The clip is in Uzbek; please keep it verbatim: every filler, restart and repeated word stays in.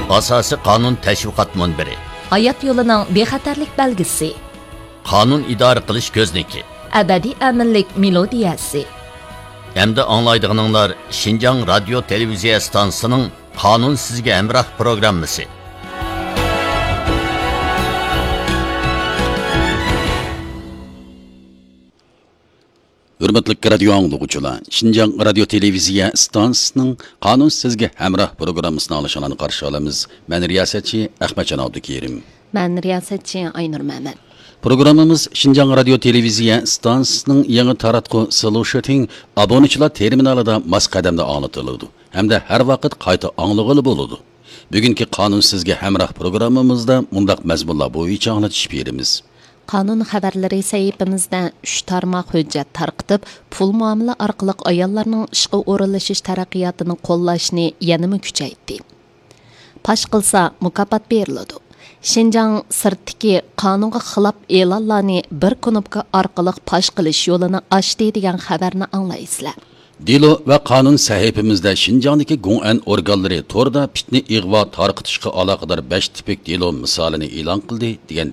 Asosiy qonun tashviqot munbiri. Hayot yo'lining bexatarlik belgisi. Qonun idora qilish ko'zniki. Abadiy aminlik melodiyasi. Hamda anglaydiganlar Şinjan radio televiziya stansiyasining Qonun sizga hamroh programmasi. Hürmetlik radio anlıqçılar, Şinjan radio televiziya stansiyasining Qonun sizga hamroh programmasini alışanlarni qarshi olamiz. Men riyosatchi Ahmadjon Abdukerim. Men riyosatchi Aynur Mehmet. Programmamiz Şinjan radio televiziya stansiyasining yangi taratqu solution abonechilar terminalida mos qadamda anlatıladi. Hamda har vaqt qayta anglag'ili bo'ladi. Bugungi Qonun sizga hamroh programmamizda mundaq mazmunlar bo'yicha anglatish beramiz. Qonun xabarlari sahifamizda uch tarmoq hujjat tarqitib, pul muomala orqali ayollarning ishga o'rinlashish taraqqiyotini qo'llashni yanada kuchaytirdi. Pash qilsa mukofot beriladi. Şinjan sirtdagi qonunga xilof e'lonlarni bir knopka orqali pash qilish yo'lini ochdi degan xabarni anglaysizlar. Dilo va qonun sahifamizda Şinjandagi Gong'an organlari to'rda fitna ig'vo tarqitishga aloqador besh tipik dilo misolini e'lon qildi degan